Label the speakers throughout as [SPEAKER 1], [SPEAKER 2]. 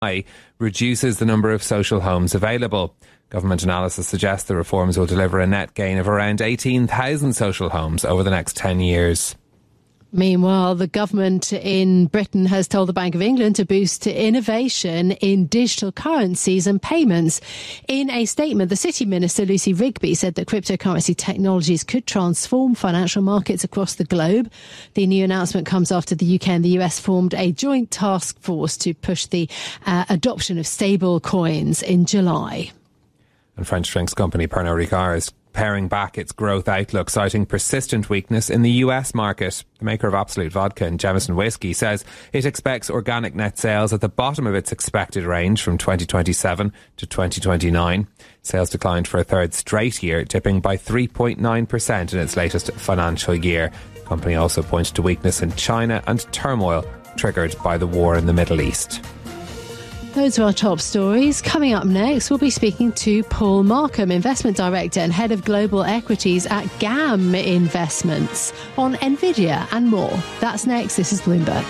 [SPEAKER 1] reduces the number of social homes available. Government analysis suggests the reforms will deliver a net gain of around 18,000 social homes over the next 10 years.
[SPEAKER 2] Meanwhile, the government in Britain has told the Bank of England to boost innovation in digital currencies and payments. In a statement, the City Minister, Lucy Rigby, said that cryptocurrency technologies could transform financial markets across the globe. The new announcement comes after the UK and the US formed a joint task force to push the adoption of stable coins in July.
[SPEAKER 1] And French drinks company Pernod Ricard is paring back its growth outlook, citing persistent weakness in the US market. The maker of Absolut Vodka and Jameson Whiskey says it expects organic net sales at the bottom of its expected range from 2027 to 2029. Sales declined for a third straight year, dipping by 3.9% in its latest financial year. The company also pointed to weakness in China and turmoil triggered by the war in the Middle East.
[SPEAKER 2] Those are our top stories. Coming up next, we'll be speaking to Paul Markham, Investment Director and Head of Global Equities at GAM Investments, on Nvidia and more. That's next. This is Bloomberg.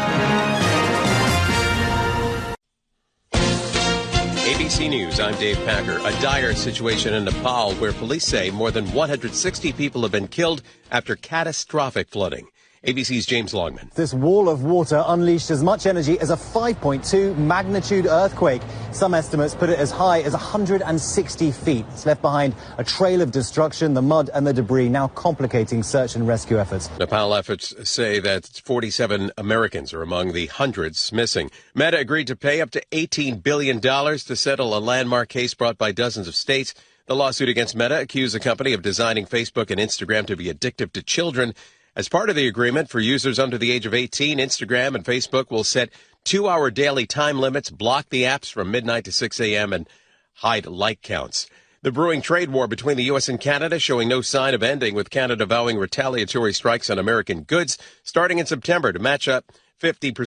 [SPEAKER 3] ABC News, I'm Dave Packer. A dire situation in Nepal where police say more than 160 people have been killed after catastrophic flooding. ABC's James Longman.
[SPEAKER 4] This wall of water unleashed as much energy as a 5.2 magnitude earthquake. Some estimates put it as high as 160 feet. It's left behind a trail of destruction, the mud and the debris now complicating search and rescue efforts.
[SPEAKER 3] Nepal efforts say that 47 Americans are among the hundreds missing. Meta agreed to pay up to $18 billion to settle a landmark case brought by dozens of states. The lawsuit against Meta accused the company of designing Facebook and Instagram to be addictive to children. As part of the agreement, for users under the age of 18, Instagram and Facebook will set 2-hour daily time limits, block the apps from midnight to 6 a.m., and hide like counts. The brewing trade war between the U.S. and Canada showing no sign of ending, with Canada vowing retaliatory strikes on American goods starting in September to match up 50%